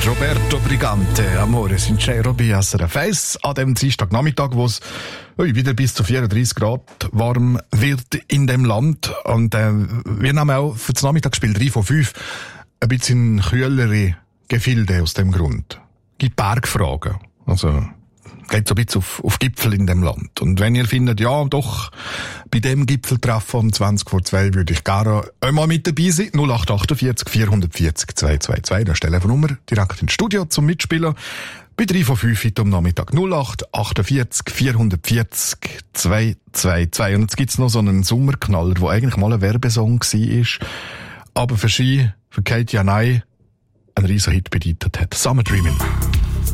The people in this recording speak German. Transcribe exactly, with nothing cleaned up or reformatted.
Roberto Brigante, Amore sincero bei S R F eins an dem Dienstagnachmittag, wo es wieder bis zu vierunddreissig Grad warm wird in dem Land. Und äh, wir nehmen auch für das Nachmittagsspiel drei von fünf ein bisschen kühlere Gefilde aus dem Grund. Gibt Bergfragen. Also geht so ein bisschen auf, auf Gipfel in dem Land. Und wenn ihr findet, ja doch, bei dem Gipfeltreffen um zwanzig vor zwei würde ich gerne einmal mit dabei sein. null acht achtundvierzig vierhundertvierzig zweihundertzweiundzwanzig, das ist die Telefonnummer, direkt ins Studio zum Mitspielen. Bei drei von fünf heute am Nachmittag. null acht achtundvierzig vierhundertvierzig zweihundertzweiundzwanzig. Und jetzt gibt's noch so einen Sommerknaller, der eigentlich mal ein Werbesong war, aber für sie, für Katie Janay, ein riesen Hit bedeutet hat. Summer Dreamin'.